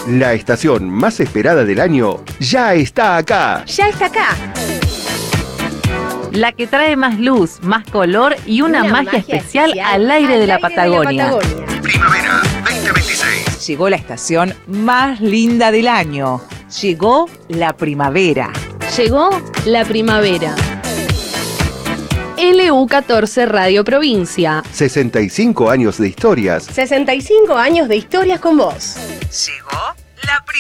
La estación más esperada del año ya está acá. Ya está acá. La que trae más luz, más color y una magia especial al aire de la Patagonia. Primavera 2026. Llegó la estación más linda del año. Llegó la primavera. Llegó la primavera. LU14 Radio Provincia. 65 años de historias. 65 años de historias con vos. Llegó la primavera.